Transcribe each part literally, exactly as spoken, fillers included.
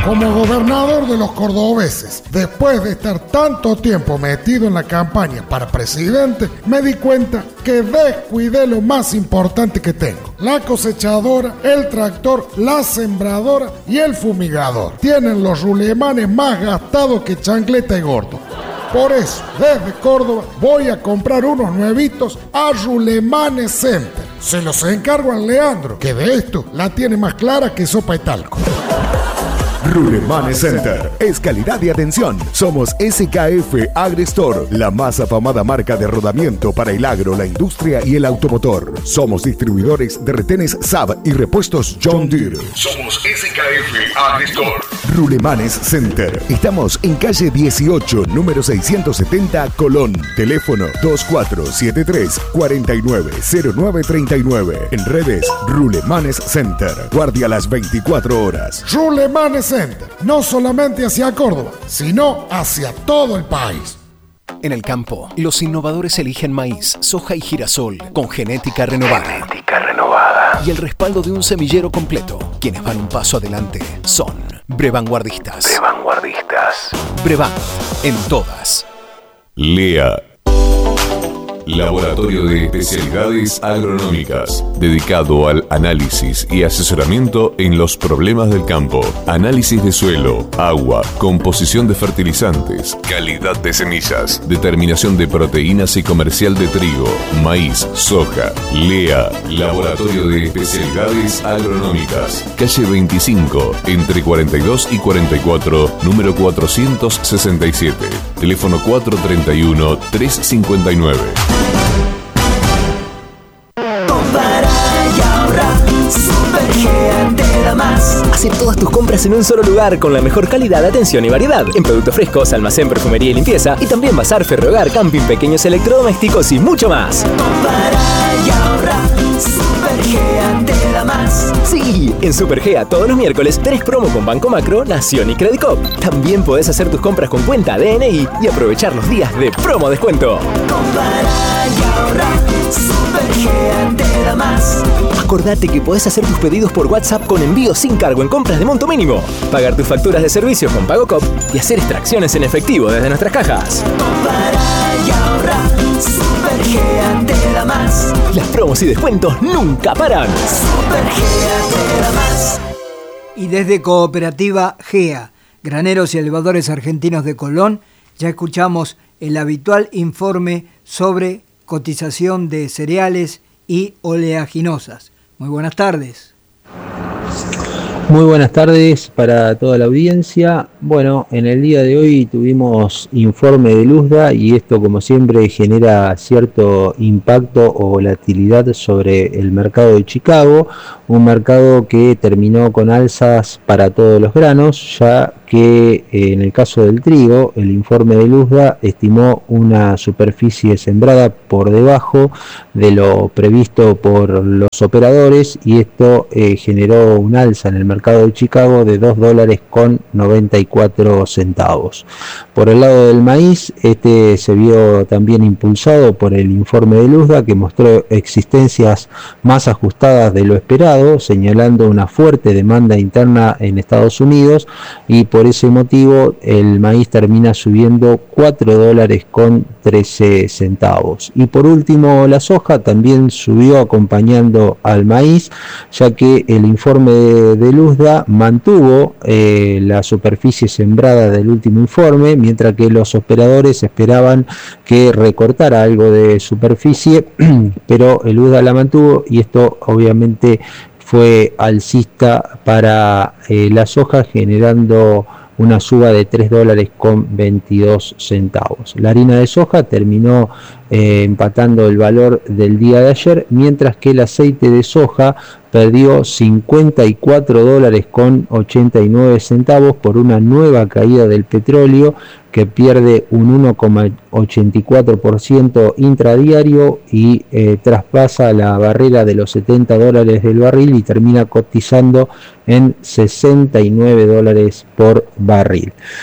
Como gobernador de los cordobeses, después de estar tanto tiempo metido en la campaña para presidente, me di cuenta que descuidé lo más importante que tengo. La cosechadora, el tractor, la sembradora y el fumigador. Tienen los rulemanes más gastados que chancleta y gordo. Por eso, desde Córdoba, voy a comprar unos nuevitos a Rulemanes Center. Se los encargo a Leandro, que de esto la tiene más clara que sopa de talco. Rulemanes Center es calidad y atención. Somos S K F AgriStore, la más afamada marca de rodamiento para el agro, la industria y el automotor. Somos distribuidores de retenes Saab y repuestos John Deere. Somos S K F AgriStore. Rulemanes Center. Estamos en calle dieciocho, número seiscientos setenta, Colón. Teléfono dos cuatro siete tres, cuatro nueve cero nueve tres nueve. En redes, Rulemanes Center. Guardia las veinticuatro horas. Rulemanes Center. No solamente hacia Córdoba, sino hacia todo el país. En el campo, los innovadores eligen maíz, soja y girasol con genética renovada. Genética renovada. Y el respaldo de un semillero completo. Quienes van un paso adelante son Brevanguardistas. Brevanguardistas. Brevan, en todas. Lea. Laboratorio de Especialidades Agronómicas, dedicado al análisis y asesoramiento en los problemas del campo. Análisis de suelo, agua, composición de fertilizantes, calidad de semillas, determinación de proteínas y comercial de trigo, maíz, soja. Lea, Laboratorio de Especialidades Agronómicas, calle veinticinco, entre cuarenta y dos y cuarenta y cuatro, número cuatrocientos sesenta y siete. Teléfono cuatro treinta y uno, tres cincuenta y nueve. Hace todas tus compras en un solo lugar con la mejor calidad, atención y variedad. En productos frescos, almacén, perfumería y limpieza. Y también bazar, ferrohogar, camping, pequeños electrodomésticos y mucho más. Compara y ahorra, Supergea te da más. Sí, en Supergea todos los miércoles tenés promo con Banco Macro, Nación y Credicop. También podés hacer tus compras con cuenta D N I y aprovechar los días de promo descuento. Compara y ahorra, Supergea te da más. Acordate que podés hacer tus pedidos por WhatsApp con envío sin cargo en compras de monto mínimo, pagar tus facturas de servicio con PagoCop y hacer extracciones en efectivo desde nuestras cajas. Compara y ahorra, Supergea te da más. Las promos y descuentos nunca paran. Supergea te da más. Y desde Cooperativa GEA, Graneros y Elevadores Argentinos de Colón, ya escuchamos el habitual informe sobre cotización de cereales y oleaginosas. Muy buenas tardes. Muy buenas tardes para toda la audiencia. Bueno, en el día de hoy tuvimos informe de Luzda y esto, como siempre, genera cierto impacto o volatilidad sobre el mercado de Chicago, un mercado que terminó con alzas para todos los granos, ya que eh, en el caso del trigo, el informe de Luzda estimó una superficie sembrada por debajo de lo previsto por los operadores y esto eh, generó un alza en el mercado de Chicago de dos dólares con noventa y cuatro centavos. Por el lado del maíz, este se vio también impulsado por el informe de Luzda, que mostró existencias más ajustadas de lo esperado, señalando una fuerte demanda interna en Estados Unidos, y por ese motivo el maíz termina subiendo cuatro dólares con trece centavos. Y por último, la soja también subió acompañando al maíz, ya que el informe de, de Luzda mantuvo eh, la superficie sembrada del último informe, mientras que los operadores esperaban que recortara algo de superficie, pero el Luzda la mantuvo y esto obviamente fue alcista para eh, la soja, generando una suba de tres dólares con veintidós centavos. La harina de soja terminó eh, empatando el valor del día de ayer, mientras que el aceite de soja perdió cincuenta y cuatro dólares con ochenta y nueve centavos por una nueva caída del petróleo que pierde un uno coma ochenta y cuatro por ciento intradiario y eh, traspasa la barrera de los setenta dólares del barril y termina cotizando en sesenta y nueve dólares por barril.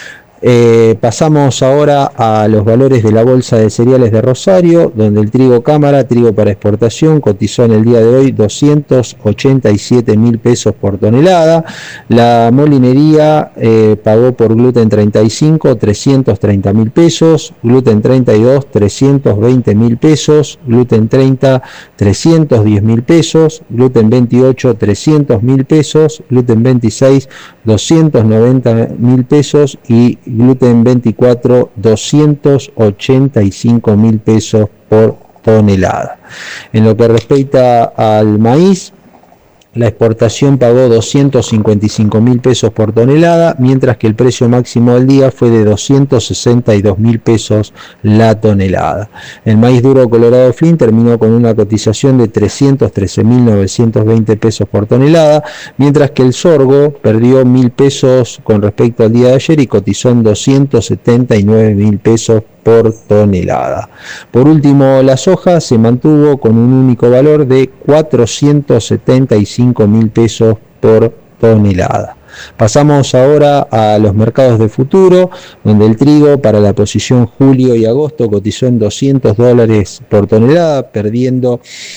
Eh, pasamos ahora a los valores de la Bolsa de Cereales de Rosario, donde el trigo cámara, trigo para exportación, cotizó en el día de hoy doscientos ochenta y siete mil pesos por tonelada. La molinería eh, pagó por gluten treinta y cinco, trescientos treinta mil pesos, gluten treinta y dos, trescientos veinte mil pesos, gluten treinta, trescientos diez mil pesos, gluten veintiocho, trescientos mil pesos, gluten veintiséis, doscientos noventa mil pesos y gluten veinticuatro, doscientos ochenta y cinco mil pesos por tonelada. En lo que respecta al maíz, la exportación pagó doscientos cincuenta y cinco mil pesos por tonelada, mientras que el precio máximo del día fue de doscientos sesenta y dos mil pesos la tonelada. El maíz duro Colorado Flynn terminó con una cotización de trescientos trece mil novecientos veinte pesos por tonelada, mientras que el sorgo perdió mil pesos con respecto al día de ayer y cotizó en doscientos setenta y nueve mil pesos por tonelada. Por último, la soja se mantuvo con un único valor de cuatrocientos setenta y cinco mil pesos por tonelada. Pasamos ahora a los mercados de futuro, donde el trigo para la posición julio y agosto cotizó en doscientos dólares por tonelada, perdiendo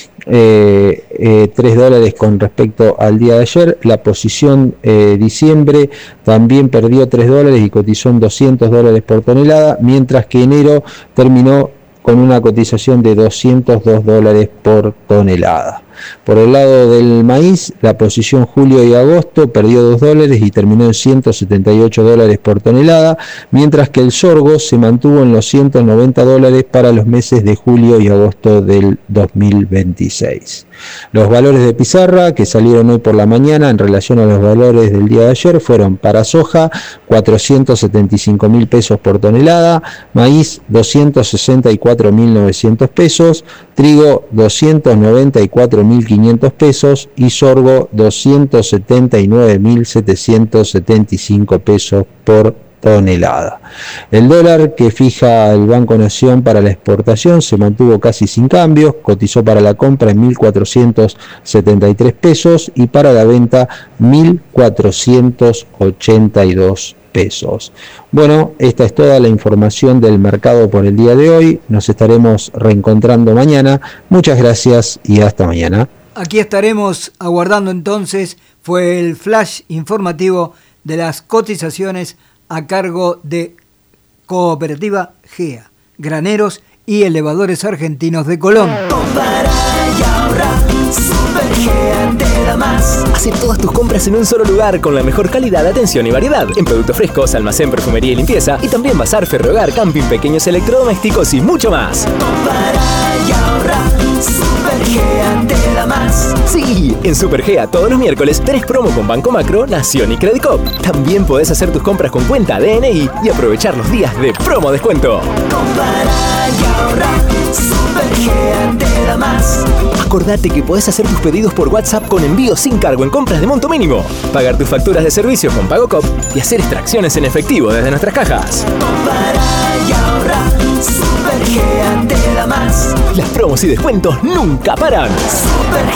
eh, eh, tres dólares con respecto al día de ayer. La posición eh, diciembre también perdió tres dólares y cotizó en doscientos dólares por tonelada, mientras que enero terminó con una cotización de doscientos dos dólares por tonelada. Por el lado del maíz, la posición julio y agosto perdió dos dólares y terminó en ciento setenta y ocho dólares por tonelada, mientras que el sorgo se mantuvo en los ciento noventa dólares para los meses de julio y agosto del dos mil veintiséis. Los valores de pizarra que salieron hoy por la mañana en relación a los valores del día de ayer fueron: para soja cuatrocientos setenta y cinco mil pesos por tonelada, maíz doscientos sesenta y cuatro mil novecientos pesos, trigo doscientos noventa y cuatro mil quinientos pesos y sorgo doscientos setenta y nueve mil setecientos setenta y cinco pesos por tonelada. El dólar que fija el Banco Nación para la exportación se mantuvo casi sin cambios, cotizó para la compra en mil cuatrocientos setenta y tres pesos y para la venta mil cuatrocientos ochenta y dos pesos. Bueno, esta es toda la información del mercado por el día de hoy. Nos estaremos reencontrando mañana. Muchas gracias y hasta mañana. Aquí estaremos aguardando entonces. Fue el flash informativo de las cotizaciones a cargo de Cooperativa G E A, Graneros y Elevadores Argentinos de Colón. Compara y ahorra, Super G E A te da más. Hace todas tus compras en un solo lugar con la mejor calidad, atención y variedad. En productos frescos, almacén, perfumería y limpieza. Y también bazar, ferrohogar, camping, pequeños electrodomésticos y mucho más. Compara y ahorra, Super G E A te da más. Sí, en Super G E A todos los miércoles tenés promo con Banco Macro, Nación y Credicop. También podés hacer tus compras con cuenta D N I y aprovechar los días de promo descuento. Compara y ahorra, Super G E A te da más. Acordate que podés hacer tus pedidos por WhatsApp con envío sin cargo en compras de monto mínimo, pagar tus facturas de servicio con PagoCop y hacer extracciones en efectivo desde nuestras cajas. Compara y ahorra, Super G E A te da más. Las promos y descuentos nunca paran. Super G